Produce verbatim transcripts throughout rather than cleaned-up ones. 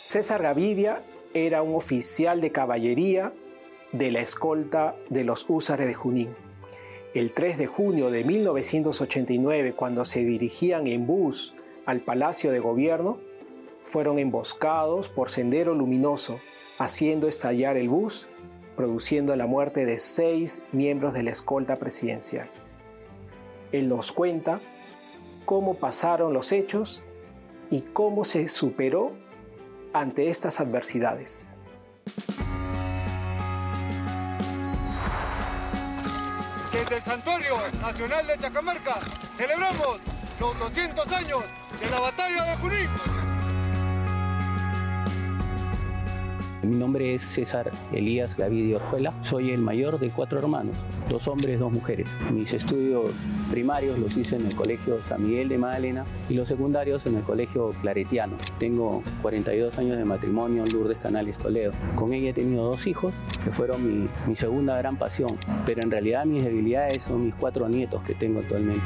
César Gavidia era un oficial de caballería de la escolta de los húsares de Junín. El tres de junio de mil novecientos ochenta y nueve, cuando se dirigían en bus al Palacio de Gobierno, fueron emboscados por Sendero Luminoso, haciendo estallar el bus, produciendo la muerte de seis miembros de la escolta presidencial. Él nos cuenta cómo pasaron los hechos y cómo se superó ante estas adversidades. Desde el Santuario Nacional de Chacamarca celebramos los doscientos años de la Batalla de Junín. Mi nombre es César Elías Gavidia Orjuela. Soy el mayor de cuatro hermanos, dos hombres, dos mujeres. Mis estudios primarios los hice en el Colegio San Miguel de Magdalena y los secundarios en el Colegio Claretiano. Tengo cuarenta y dos años de matrimonio en Lourdes Canales, Toledo. Con ella he tenido dos hijos que fueron mi, mi segunda gran pasión, pero en realidad mis debilidades son mis cuatro nietos que tengo actualmente.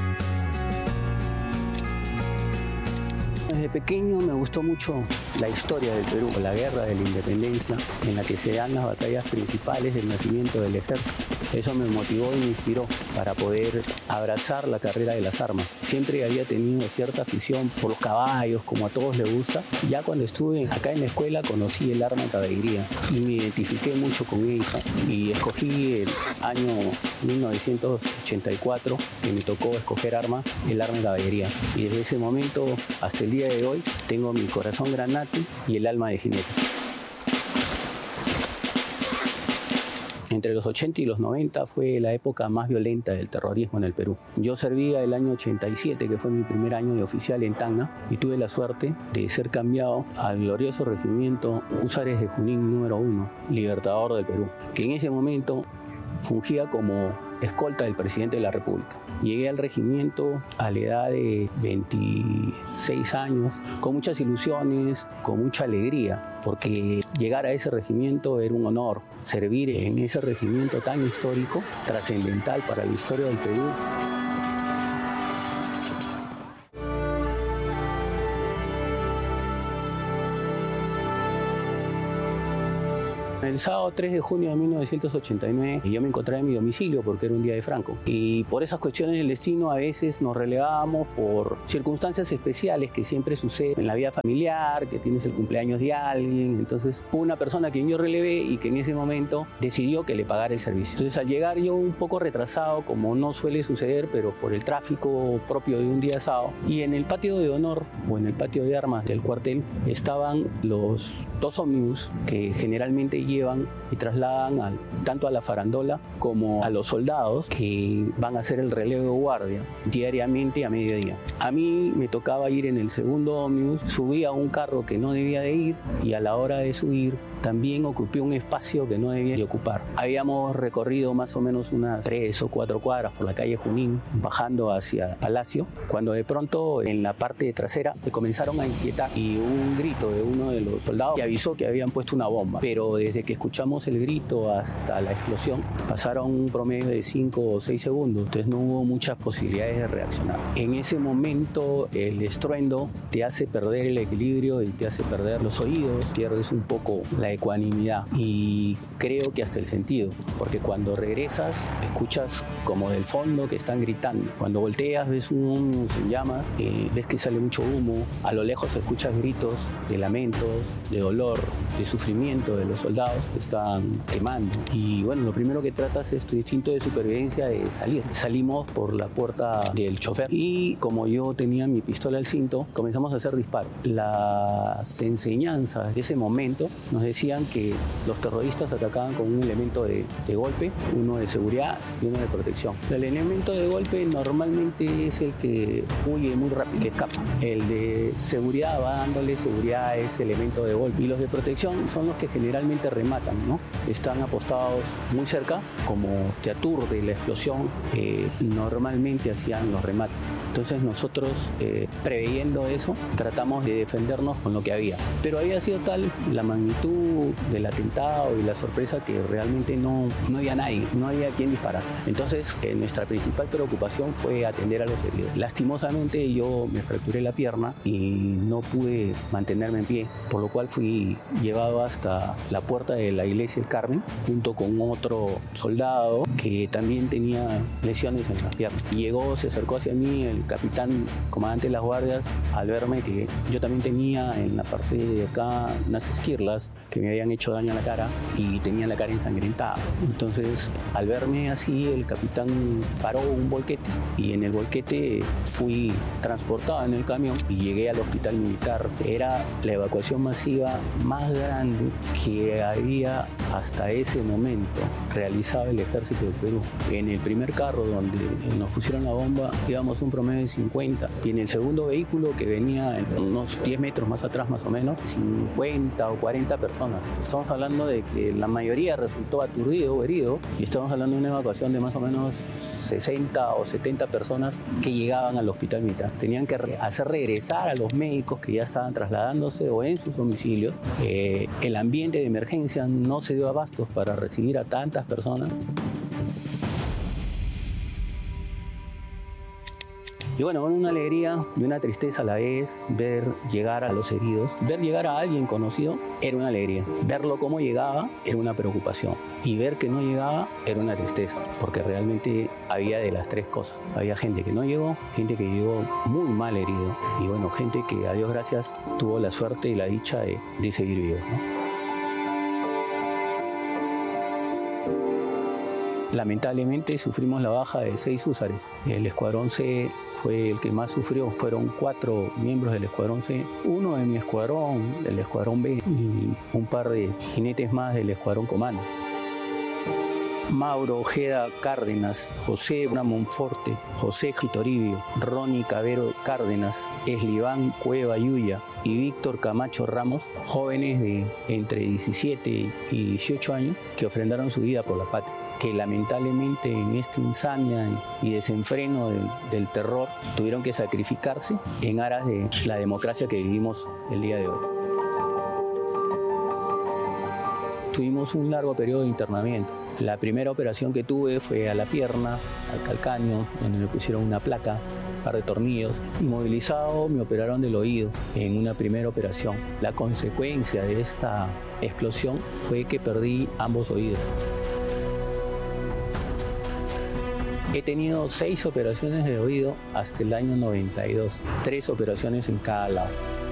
Desde pequeño me gustó mucho la historia del Perú, la guerra de la independencia, en la que se dan las batallas principales del nacimiento del ejército. Eso me motivó y me inspiró para poder abrazar la carrera de las armas. Siempre había tenido cierta afición por los caballos, como a todos les gusta. Ya cuando estuve acá en la escuela conocí el arma de caballería y me identifiqué mucho con ella. Y escogí el año mil novecientos ochenta y cuatro, que me tocó escoger arma, el arma de caballería. Y desde ese momento hasta el día de hoy tengo mi corazón granate y el alma de jinete. Entre los ochenta y los noventa fue la época más violenta del terrorismo en el Perú. Yo servía el año ochenta y siete, que fue mi primer año de oficial en Tacna, y tuve la suerte de ser cambiado al glorioso regimiento Húsares de Junín número uno, Libertador del Perú, que en ese momento fungía como escolta del presidente de la República. Llegué al regimiento a la edad de veintiséis años, con muchas ilusiones, con mucha alegría, porque llegar a ese regimiento era un honor. Servir en ese regimiento tan histórico, trascendental para la historia del Perú. El sábado tres de junio de mil novecientos ochenta y nueve yo me encontraba en mi domicilio porque era un día de Franco, y por esas cuestiones del destino a veces nos relevábamos por circunstancias especiales que siempre suceden en la vida familiar, que tienes el cumpleaños de alguien. Entonces hubo una persona a quien yo relevé y que en ese momento decidió que le pagara el servicio. Entonces al llegar yo un poco retrasado, como no suele suceder, pero por el tráfico propio de un día sábado, y en el patio de honor o en el patio de armas del cuartel estaban los dos ómnibus que generalmente llevan y trasladan al, tanto a la farandola como a los soldados que van a hacer el relevo de guardia diariamente a mediodía. A mí me tocaba ir en el segundo ómnibus, subí a un carro que no debía de ir y a la hora de subir también ocupé un espacio que no debía de ocupar. Habíamos recorrido más o menos unas tres o cuatro cuadras por la calle Junín, bajando hacia Palacio, cuando de pronto en la parte trasera me comenzaron a inquietar y hubo un grito de uno de los soldados que avisó que habían puesto una bomba. Pero desde que escuchamos el grito hasta la explosión pasaron un promedio de cinco o seis segundos, entonces no hubo muchas posibilidades de reaccionar. En ese momento el estruendo te hace perder el equilibrio y te hace perder los oídos, pierdes un poco la ecuanimidad y creo que hasta el sentido, porque cuando regresas escuchas como del fondo que están gritando. Cuando volteas ves un humo en llamas, eh, ves que sale mucho humo, a lo lejos escuchas gritos de lamentos, de dolor, de sufrimiento de los soldados que están quemando. Y bueno, lo primero que tratas es tu instinto de supervivencia de salir. Salimos por la puerta del chofer y como yo tenía mi pistola al cinto, comenzamos a hacer disparos. Las enseñanzas de ese momento nos decían que los terroristas atacaban con un elemento de, de golpe, uno de seguridad y uno de protección. El elemento de golpe normalmente es el que huye muy rápido, que escapa. El de seguridad va dándole seguridad a ese elemento de golpe y los de protección son los que generalmente rematan, ¿no? Están apostados muy cerca, como te aturde la explosión, eh, normalmente hacían los remates. Entonces nosotros, eh, preveyendo eso, tratamos de defendernos con lo que había. Pero había sido tal la magnitud del atentado y la sorpresa que realmente no, no había nadie, no había quien disparar. Entonces eh, nuestra principal preocupación fue atender a los heridos. Lastimosamente yo me fracturé la pierna y no pude mantenerme en pie, por lo cual fui llevado hasta la puerta de la iglesia del Carmen junto con otro soldado que también tenía lesiones en las piernas. Llegó, se acercó hacia mí el capitán comandante de las guardias al verme que yo también tenía en la parte de acá unas esquirlas que me habían hecho daño a la cara y tenía la cara ensangrentada. Entonces al verme así el capitán paró un volquete y en el volquete fui transportado en el camión y llegué al hospital militar. Era la evacuación masiva más grande que había hasta ese momento realizado el ejército del Perú. En el primer carro donde nos pusieron la bomba íbamos un promedio de cincuenta y en el segundo vehículo que venía unos diez metros más atrás más o menos cincuenta o cuarenta personas. Estamos hablando de que la mayoría resultó aturdido o herido y estamos hablando de una evacuación de más o menos sesenta o setenta personas que llegaban al hospital militar. Tenían que hacer regresar a los médicos que ya estaban trasladándose o en sus domicilios. Eh, el ambiente de emergencia no se dio abastos para recibir a tantas personas. Y bueno, una alegría y una tristeza a la vez ver llegar a los heridos, ver llegar a alguien conocido era una alegría, verlo cómo llegaba era una preocupación y ver que no llegaba era una tristeza, porque realmente había de las tres cosas. Había gente que no llegó, gente que llegó muy mal herido y bueno, gente que a Dios gracias tuvo la suerte y la dicha de, de seguir vivo, ¿no? Lamentablemente sufrimos la baja de seis húsares. El escuadrón C fue el que más sufrió. Fueron cuatro miembros del escuadrón C, uno de mi escuadrón, del escuadrón B y un par de jinetes más del escuadrón comando. Mauro Ojeda Cárdenas, José Monforte, José Gitoribio, Ronnie Cabero Cárdenas, Esliván Cueva Yuya y Víctor Camacho Ramos, jóvenes de entre diecisiete y dieciocho años que ofrendaron su vida por la patria, que lamentablemente en esta insania y desenfreno del, del terror tuvieron que sacrificarse en aras de la democracia que vivimos el día de hoy. Tuvimos un largo periodo de internamiento. La primera operación que tuve fue a la pierna, al calcáneo, donde me pusieron una placa, un par de tornillos. Inmovilizado, me operaron del oído en una primera operación. La consecuencia de esta explosión fue que perdí ambos oídos. He tenido seis operaciones de oído hasta el año noventa y dos, tres operaciones en cada lado.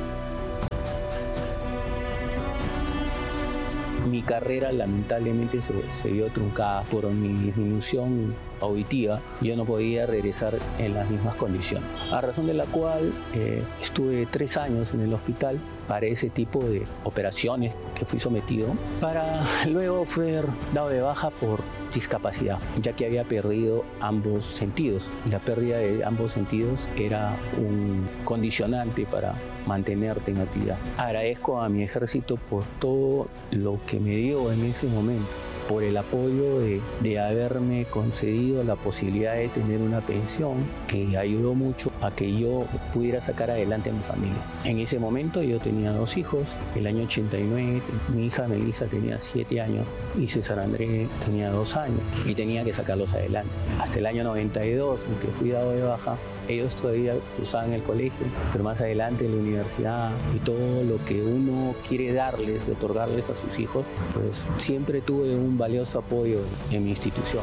Mi carrera lamentablemente se, se vio truncada por mi disminución auditiva. Yo no podía regresar en las mismas condiciones, a razón de la cual eh, estuve tres años en el hospital para ese tipo de operaciones que fui sometido, para luego ser dado de baja por discapacidad, ya que había perdido ambos sentidos. La pérdida de ambos sentidos era un condicionante para mantenerte en actividad. Agradezco a mi ejército por todo lo que me dio en ese momento, por el apoyo de, de haberme concedido la posibilidad de tener una pensión que ayudó mucho a que yo pudiera sacar adelante a mi familia. En ese momento yo tenía dos hijos, el año ochenta y nueve mi hija Melissa tenía siete años y César Andrés tenía dos años y tenía que sacarlos adelante. Hasta el año noventa y dos, en que fui dado de baja, ellos todavía cursaban el colegio, pero más adelante en la universidad y todo lo que uno quiere darles, otorgarles a sus hijos, pues siempre tuve un valioso apoyo en mi institución.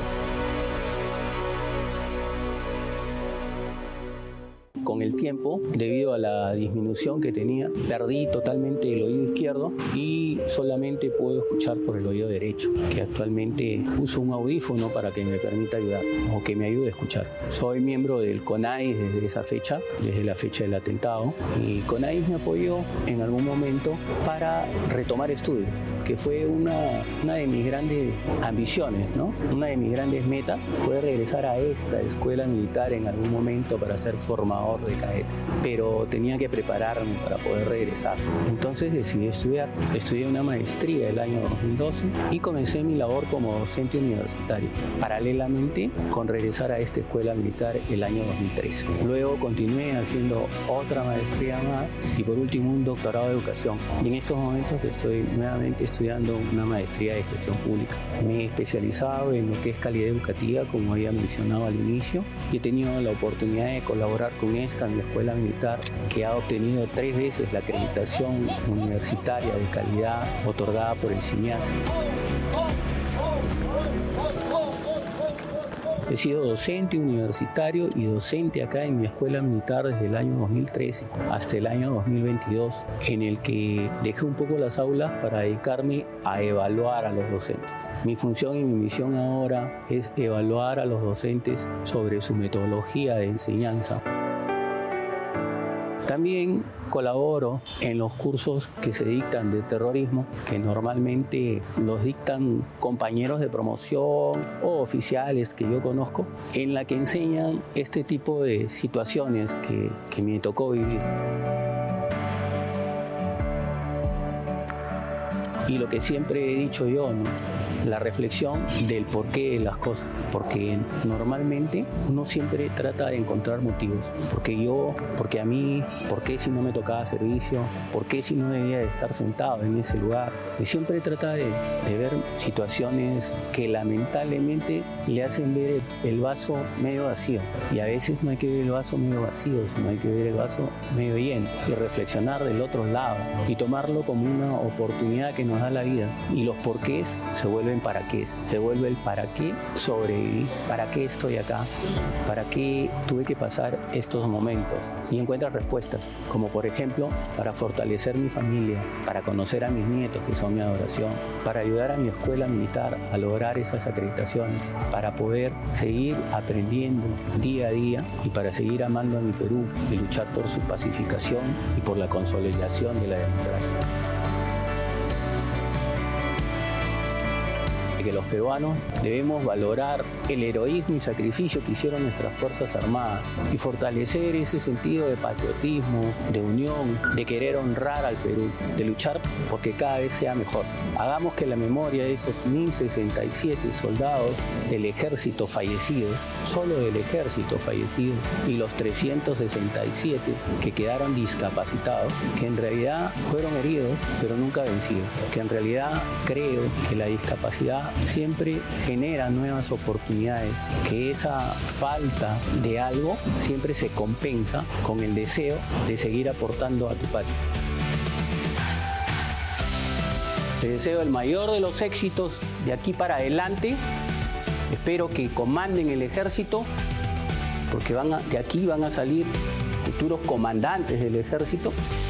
Con el tiempo, debido a la disminución que tenía, perdí totalmente el oído izquierdo y solamente puedo escuchar por el oído derecho, que actualmente uso un audífono para que me permita ayudar o que me ayude a escuchar. Soy miembro del CONAIS desde esa fecha, desde la fecha del atentado, y CONAIS me apoyó en algún momento para retomar estudios, que fue una, una de mis grandes ambiciones, ¿no? Una de mis grandes metas fue regresar a esta escuela militar en algún momento para ser formador de cadetes, pero tenía que prepararme para poder regresar. Entonces decidí estudiar. Estudié una maestría el año dos mil doce y comencé mi labor como docente universitario, paralelamente con regresar a esta escuela militar el año dos mil trece. Luego continué haciendo otra maestría más y por último un doctorado de educación. Y en estos momentos estoy nuevamente estudiando una maestría de gestión pública. Me he especializado en lo que es calidad educativa, como había mencionado al inicio, y he tenido la oportunidad de colaborar con esta, mi escuela militar, que ha obtenido tres veces la acreditación universitaria de calidad otorgada por el CINEASI. He sido docente universitario y docente acá en mi escuela militar desde el año dos mil trece hasta el año dos mil veintidós, en el que dejé un poco las aulas para dedicarme a evaluar a los docentes. Mi función y mi misión ahora es evaluar a los docentes sobre su metodología de enseñanza. También colaboro en los cursos que se dictan de terrorismo, que normalmente los dictan compañeros de promoción o oficiales que yo conozco, en la que enseñan este tipo de situaciones que, que me tocó vivir. Y lo que siempre he dicho yo, ¿no? La reflexión del porqué de las cosas, porque normalmente uno siempre trata de encontrar motivos. Porque yo, porque a mí, por qué si no me tocaba servicio, por qué si no debía de estar sentado en ese lugar. Y siempre trata de, de ver situaciones que lamentablemente le hacen ver el vaso medio vacío. Y a veces no hay que ver el vaso medio vacío, sino hay que ver el vaso medio lleno y reflexionar del otro lado y tomarlo como una oportunidad que nos da la vida. Y los porqués se vuelven para qué. Se vuelve el para qué sobrevivir, para qué estoy acá, para qué tuve que pasar estos momentos. Y encuentras respuestas, como por ejemplo, para fortalecer mi familia, para conocer a mis nietos que son mi adoración, para ayudar a mi escuela militar a lograr esas acreditaciones, para poder seguir aprendiendo día a día y para seguir amando a mi Perú y luchar por su pacificación y por la consolidación de la democracia. Que los peruanos debemos valorar el heroísmo y sacrificio que hicieron nuestras Fuerzas Armadas y fortalecer ese sentido de patriotismo, de unión, de querer honrar al Perú, de luchar porque cada vez sea mejor. Hagamos que la memoria de esos mil sesenta y siete soldados del ejército fallecidos, solo del ejército fallecido, y los trescientos sesenta y siete que quedaron discapacitados, que en realidad fueron heridos, pero nunca vencidos, que en realidad creo que la discapacidad siempre genera nuevas oportunidades, que esa falta de algo siempre se compensa con el deseo de seguir aportando a tu patria. Te deseo el mayor de los éxitos de aquí para adelante. Espero que comanden el ejército, porque van a, de aquí van a salir futuros comandantes del ejército.